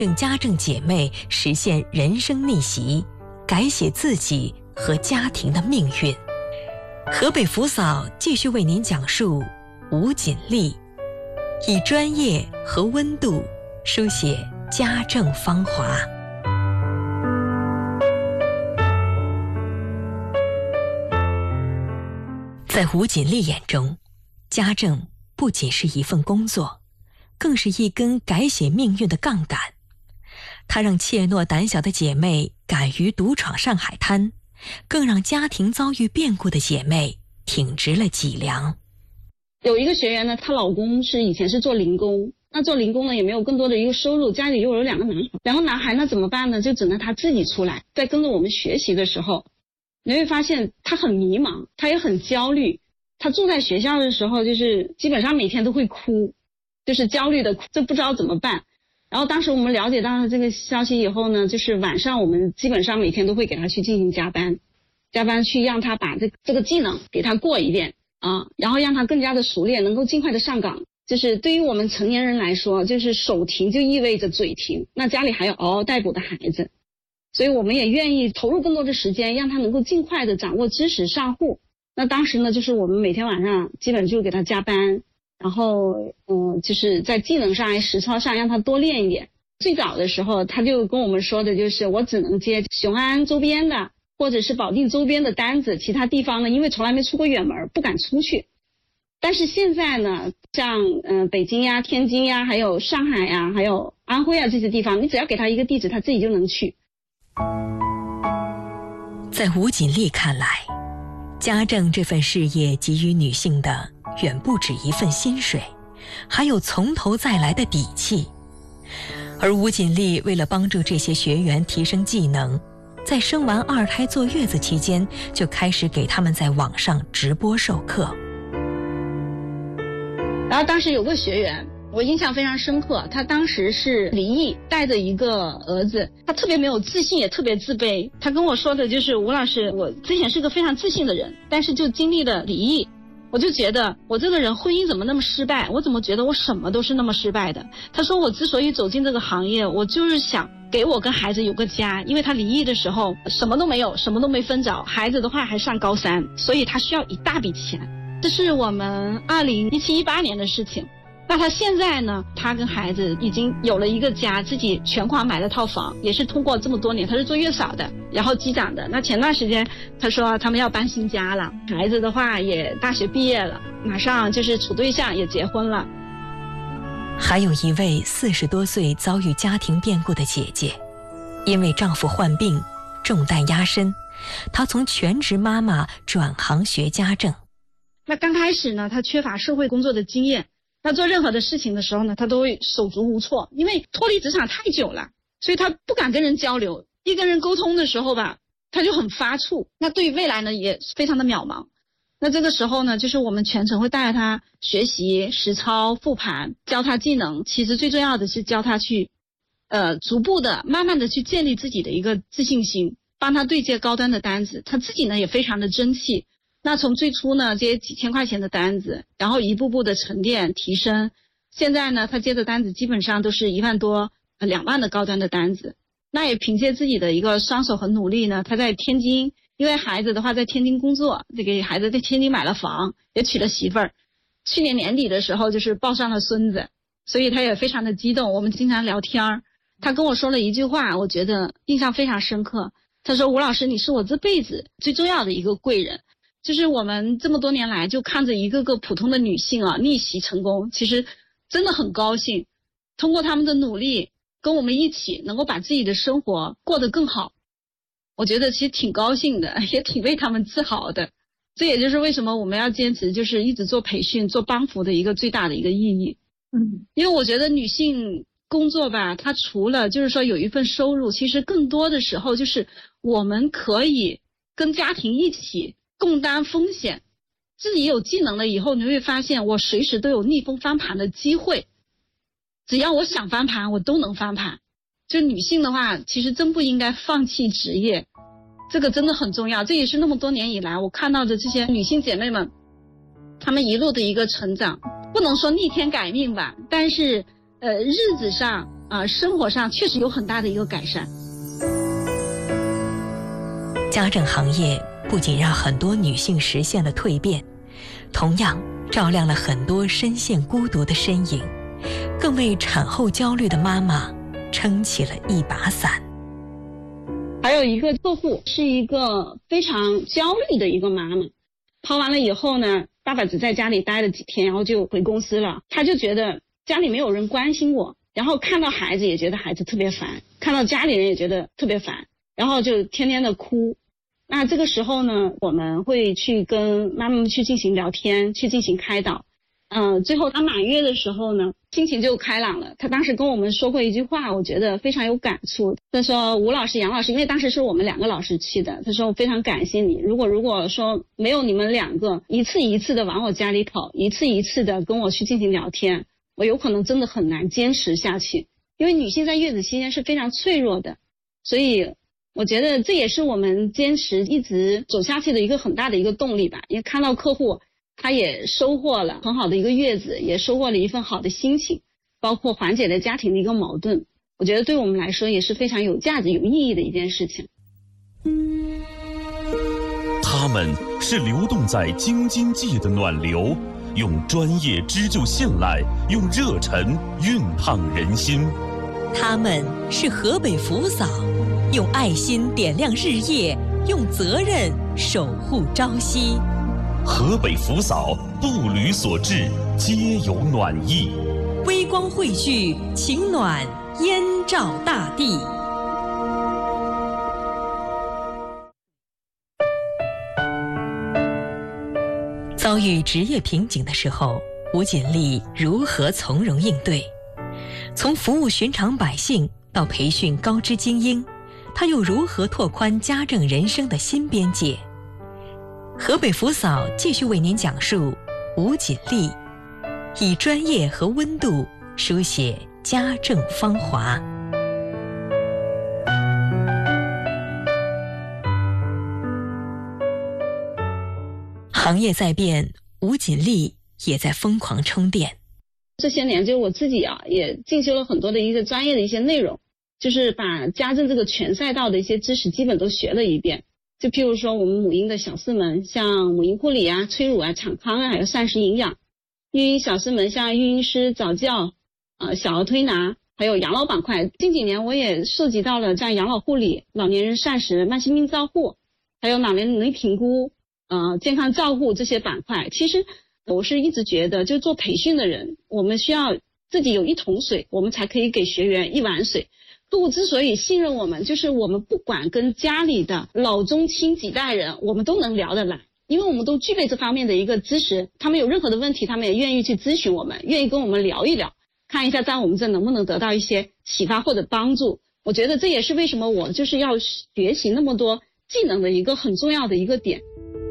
让家政姐妹实现人生逆袭，改写自己和家庭的命运。河北福嫂继续为您讲述吴锦丽，以专业和温度书写家政芳华。在吴锦丽眼中，家政不仅是一份工作，更是一根改写命运的杠杆。她让怯懦胆小的姐妹敢于独闯上海滩，更让家庭遭遇变故的姐妹挺直了脊梁。 有一个学员呢，她老公以前是做零工，那做零工呢也没有更多的一个收入，家里又有两个男孩，那怎么办呢？就只能她自己出来。在跟着我们学习的时候，你会发现她很迷茫，她也很焦虑。她住在学校的时候，就是基本上每天都会哭，就是焦虑的哭，就不知道怎么办。然后当时我们了解到这个消息以后呢，就是晚上我们基本上每天都会给她去进行加班去让她把这个技能给她过一遍啊，然后让她更加的熟练，能够尽快的上岗。就是对于我们成年人来说，就是手停就意味着嘴停，那家里还有嗷嗷待哺的孩子，所以我们也愿意投入更多的时间，让她能够尽快的掌握知识上户。那当时呢，就是我们每天晚上基本就给她加班，然后就是在技能上实操上让她多练一点。最早的时候她就跟我们说的就是我只能接雄安周边的或者是保定周边的单子，其他地方呢因为从来没出过远门不敢出去。但是现在呢，像北京呀、天津呀，还有上海呀，还有安徽啊这些地方，你只要给她一个地址，她自己就能去。 在吴锦丽看来，家政这份事业给予女性的远不止一份薪水，还有从头再来的底气。而吴锦丽为了帮助这些学员提升技能，在生完2胎坐月子期间，就开始给他们在网上直播授课。 然后当时有个学员我印象非常深刻，他当时是离异，带着一个儿子，他特别没有自信，也特别自卑。他跟我说的就是吴老师，我之前是个非常自信的人，但是就经历了离异，我就觉得我这个人婚姻怎么那么失败，我怎么觉得我什么都是那么失败的。他说我之所以走进这个行业，我就是想给我跟孩子有个家，因为他离异的时候什么都没有，什么都没分着，孩子的话还上高3，所以他需要一大笔钱。这是我们2017、18年的事情。那他现在呢，他跟孩子已经有了一个家，自己全款买了套房，也是通过这么多年，他是做月嫂的，然后积攒的。那前段时间他说他们要搬新家了，孩子的话也大学毕业了，马上就是处对象，也结婚了。 还有一位40多岁遭遇家庭变故的姐姐，因为丈夫患病，重担压身，她从全职妈妈转行学家政。 那刚开始呢，她缺乏社会工作的经验，那做任何的事情的时候呢，她都会手足无措，因为脱离职场太久了，所以她不敢跟人交流，一跟人沟通的时候吧，她就很发怵。那对于未来呢，也非常的渺茫。那这个时候呢，就是我们全程会带着她学习、实操、复盘，教她技能。其实最重要的是教她去，逐步的、慢慢的去建立自己的一个自信心，帮她对接高端的单子。她自己呢也非常的争气。那从最初呢接几千块钱的单子，然后一步步的沉淀提升，现在呢她接的单子基本上都是1万多、2万的高端的单子。那也凭借自己的一个双手和努力呢，她在天津，因为孩子的话在天津工作，给孩子在天津买了房，也娶了媳妇儿。去年年底的时候就是抱上了孙子，所以她也非常的激动。我们经常聊天，她跟我说了一句话，我觉得印象非常深刻。她说：“吴老师，你是我这辈子最重要的一个贵人。”就是我们这么多年来就看着一个个普通的女性啊逆袭成功，其实真的很高兴，通过她们的努力跟我们一起能够把自己的生活过得更好，我觉得其实挺高兴的，也挺为她们自豪的。这也就是为什么我们要坚持就是一直做培训做帮扶的一个最大的一个意义。因为我觉得女性工作吧，它除了就是说有一份收入，其实更多的时候就是我们可以跟家庭一起共担风险，自己有技能了以后，你会发现我随时都有逆风翻盘的机会，只要我想翻盘我都能翻盘。就女性的话其实真不应该放弃职业，这个真的很重要。这也是那么多年以来我看到的这些女性姐妹们，她们一路的一个成长，不能说逆天改命吧，但是日子上生活上确实有很大的一个改善。 家政行业不仅让很多女性实现了蜕变，同样照亮了很多深陷孤独的身影，更为产后焦虑的妈妈撑起了一把伞。 还有一个客户是一个非常焦虑的一个妈妈，抛完了以后呢，爸爸只在家里待了几天，然后就回公司了。他就觉得家里没有人关心我，然后看到孩子也觉得孩子特别烦，看到家里人也觉得特别烦，然后就天天的哭。那这个时候呢，我们会去跟妈妈们去进行聊天，去进行开导。最后他满月的时候呢，心情就开朗了。他当时跟我们说过一句话，我觉得非常有感触。他说：“吴老师、杨老师，因为当时是我们2个老师去的，他说我非常感谢你。如果说没有你们2个一次一次的往我家里跑，一次一次的跟我去进行聊天，我有可能真的很难坚持下去。因为女性在月子期间是非常脆弱的，所以我觉得这也是我们坚持一直走下去的一个很大的一个动力吧。因为看到客户他也收获了很好的一个月子，也收获了一份好的心情，包括缓解了家庭的一个矛盾，我觉得对我们来说也是非常有价值有意义的一件事情。 他们是流动在京津冀的暖流，用专业织就线缆，用热忱熨烫人心。 他们是河北扶嫂，用爱心点亮日夜，用责任守护朝夕。 河北扶嫂，步履所至，皆有暖意。 微光汇聚，情暖燕照大地。遭遇职业瓶颈的时候，吴锦丽如何从容应对？从服务寻常百姓到培训高知精英，她又如何拓宽家政人生的新边界？河北扶嫂继续为您讲述吴锦丽以专业和温度书写家政芳华。行业在变，吴锦丽也在疯狂充电。 这些年就我自己也进修了很多的一些专业的一些内容，就是把家政这个全赛道的一些知识基本都学了一遍。就譬如说我们母婴的小四门，像母婴护理催乳产康还有膳食营养；育婴小四门像育婴师、早教、小儿推拿，还有养老板块。近几年我也涉及到了像养老护理、老年人膳食、慢性病照护，还有老年人能力评估、健康照护这些板块。其实我是一直觉得，就做培训的人，我们需要自己有一桶水，我们才可以给学员一碗水。客户之所以信任我们，就是我们不管跟家里的老中青几代人，我们都能聊得来，因为我们都具备这方面的一个知识。他们有任何的问题，他们也愿意去咨询我们，愿意跟我们聊一聊，看一下在我们这能不能得到一些启发或者帮助。我觉得这也是为什么我就是要学习那么多技能的一个很重要的一个点。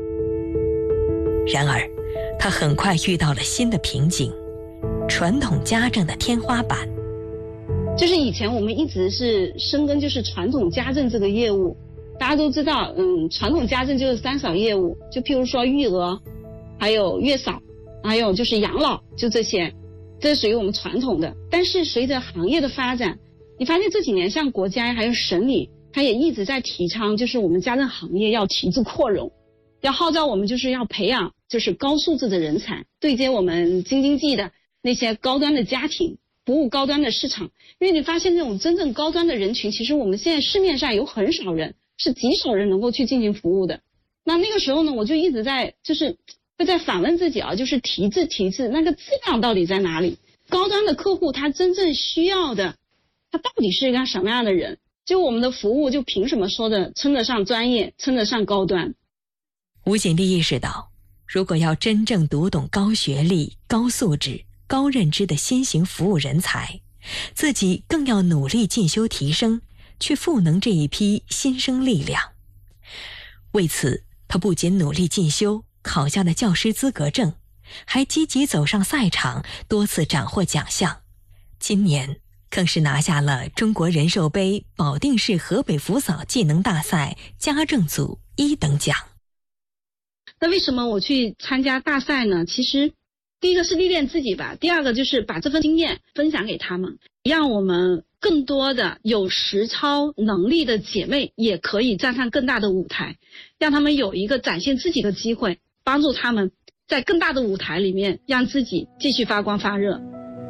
然而他很快遇到了新的瓶颈，传统家政的天花板。 就是以前我们一直是深耕就是传统家政这个业务，大家都知道，传统家政就是3扫业务，就譬如说育儿，还有月嫂，还有就是养老，就这些，这属于我们传统的。但是随着行业的发展，你发现这几年像国家还有省里，它也一直在提倡，就是我们家政行业要提质扩容，要号召我们就是要培养就是高素质的人才，对接我们京津冀的那些高端的家庭，服务高端的市场。因为你发现这种真正高端的人群，其实我们现在市面上有很少人，是极少人能够去进行服务的。那个时候呢，我就一直在就是会在反问自己就是提质，那个质量到底在哪里？高端的客户他真正需要的，他到底是一个什么样的人？就我们的服务就凭什么说的称得上专业，称得上高端？ 吴锦丽意识到，如果要真正读懂高学历、高素质、高认知的新型服务人才，自己更要努力进修提升，去赋能这一批新生力量。为此，他不仅努力进修，考下了教师资格证，还积极走上赛场，多次斩获奖项。今年更是拿下了中国人寿杯保定市河北扶嫂技能大赛家政组1等奖。 那为什么我去参加大赛呢？其实第一个是历练自己吧，第二个就是把这份经验分享给他们，让我们更多的有实操能力的姐妹也可以站上更大的舞台，让他们有一个展现自己的机会，帮助他们在更大的舞台里面让自己继续发光发热。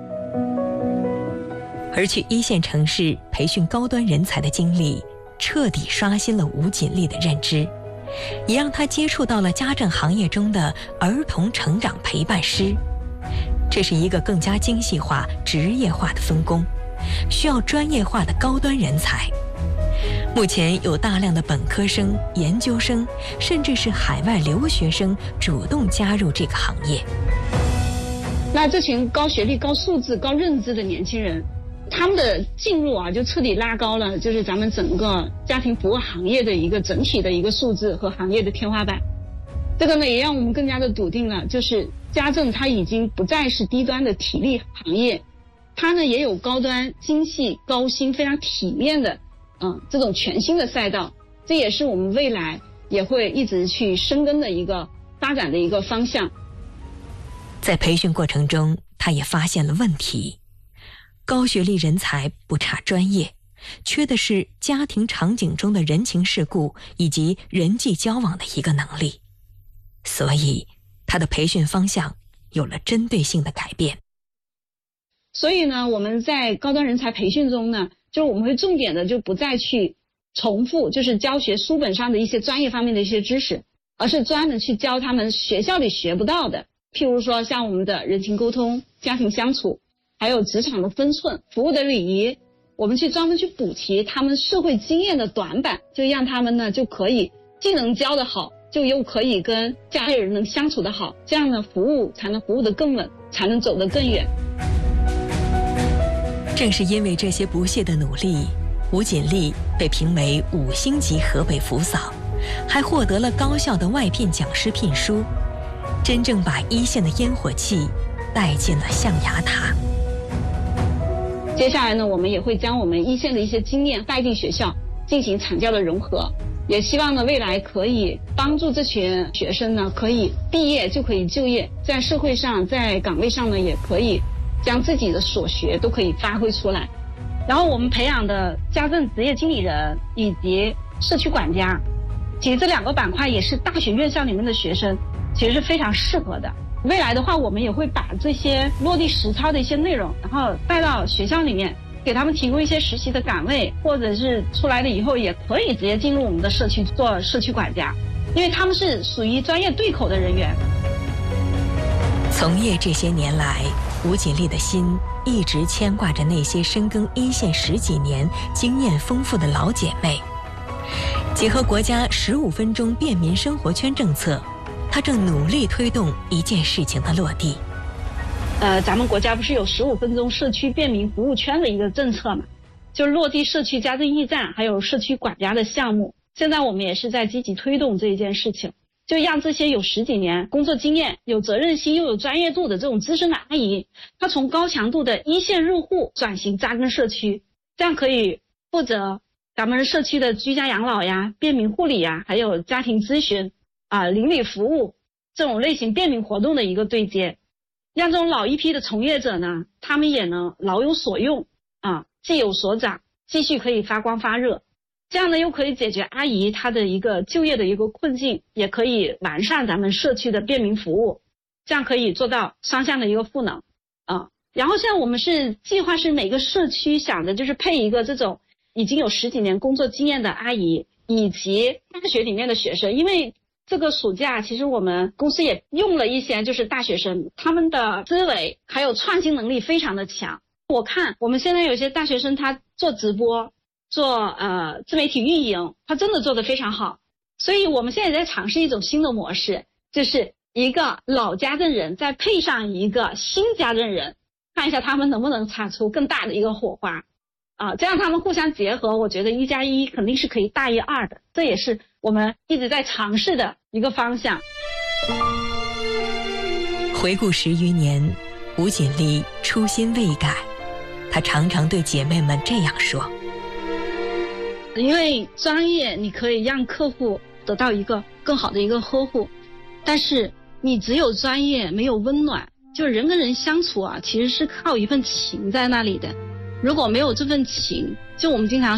而去一线城市培训高端人才的经历，彻底刷新了吴锦丽的认知，也让她接触到了家政行业中的儿童成长陪伴师。这是一个更加精细化、职业化的分工，需要专业化的高端人才。目前有大量的本科生、研究生，甚至是海外留学生主动加入这个行业。 那这群高学历、高素质、高认知的年轻人，他们的进入就彻底拉高了就是咱们整个家庭服务行业的一个整体的一个素质和行业的天花板。这个呢也让我们更加的笃定了，就是家政它已经不再是低端的体力行业，它呢也有高端、精细、高薪、非常体面的这种全新的赛道。这也是我们未来也会一直去深耕的一个发展的一个方向。 在培训过程中，他也发现了问题：高学历人才不差专业，缺的是家庭场景中的人情世故以及人际交往的一个能力。所以他的培训方向有了针对性的改变。 所以呢，我们在高端人才培训中呢，就是我们会重点的就不再去重复就是教学书本上的一些专业方面的一些知识，而是专门去教他们学校里学不到的，譬如说像我们的人情沟通、家庭相处，还有职场的分寸、服务的礼仪，我们去专门去补齐他们社会经验的短板，就让他们呢就可以既能教得好，就又可以跟家里人能相处得好，这样呢服务才能服务得更稳，才能走得更远。 正是因为这些不懈的努力，吴锦丽被评为5星级河北福嫂，还获得了高校的外聘讲师聘书，真正把一线的烟火气带进了象牙塔。 接下来呢，我们也会将我们一线的一些经验带进学校，进行产教的融合，也希望呢未来可以帮助这群学生呢可以毕业就可以就业，在社会上在岗位上呢也可以将自己的所学都可以发挥出来。然后我们培养的家政职业经理人以及社区管家，其实这2个板块也是大学院校里面的学生其实是非常适合的。未来的话，我们也会把这些落地实操的一些内容，然后带到学校里面，给他们提供一些实习的岗位，或者是出来了以后也可以直接进入我们的社区做社区管家，因为他们是属于专业对口的人员。 从业这些年来，吴锦丽的心一直牵挂着那些深耕一线10几年、经验丰富的老姐妹。结合国家15分钟便民生活圈政策，她正努力推动一件事情的落地。 咱们国家不是有15分钟社区便民服务圈的一个政策嘛，就是落地社区家政驿站还有社区管家的项目。现在我们也是在积极推动这一件事情，就让这些有10几年工作经验、有责任心又有专业度的这种资深的阿姨，她从高强度的一线入户转型扎根社区，这样可以负责咱们社区的居家养老呀、便民护理呀，还有家庭咨询邻里服务这种类型便民活动的一个对接，让这种老一批的从业者呢，他们也能老有所用既有所长，继续可以发光发热。这样呢，又可以解决阿姨她的一个就业的一个困境，也可以完善咱们社区的便民服务，这样可以做到双向的一个赋能然后现在我们是计划是每个社区想的就是配一个这种已经有10几年工作经验的阿姨，以及大学里面的学生，因为这个暑假其实我们公司也用了一些就是大学生，他们的思维还有创新能力非常的强。我看我们现在有些大学生他做直播做自媒体运营，他真的做得非常好。所以我们现在在尝试一种新的模式，就是一个老家政人再配上一个新家政人，看一下他们能不能产出更大的一个火花这样他们互相结合，我觉得1+1肯定是可以大于2的，这也是我们一直在尝试的一个方向。 回顾10余年，吴锦丽初心未改，她常常对姐妹们这样说： 因为专业你可以让客户得到一个更好的一个呵护，但是你只有专业没有温暖，就是人跟人相处其实是靠一份情在那里的。 如果没有这份情，就我们经常